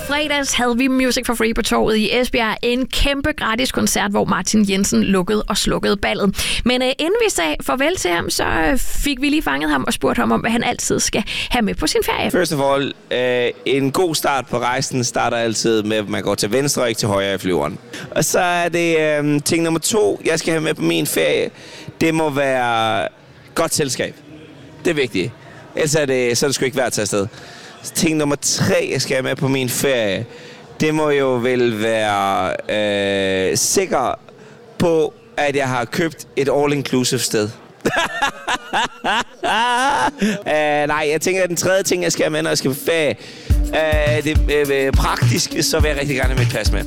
fredags havde vi Music for Free på Torvet i Esbjerg. En kæmpe gratis koncert, hvor Martin Jensen lukkede og slukkede ballet. Men inden vi sagde farvel til ham, så fik vi lige fanget ham og spurgt ham om, hvad han altid skal have med på sin ferie. First of all, en god start på rejsen starter altid med, at man går til venstre og ikke til højre i flyveren. Og så er det ting nummer 2, jeg skal have med på min ferie. Det må være godt selskab. Det er vigtigt. Ellers er det sgu ikke værd at tage afsted. Ting nummer 3, jeg skal have med på min ferie, det må jo vel være sikker på, at jeg har købt et all-inclusive sted. Nej, jeg tænker, at den tredje ting, jeg skal have med, når jeg skal på ferie, det praktisk, så vil jeg rigtig gerne have mit pas med.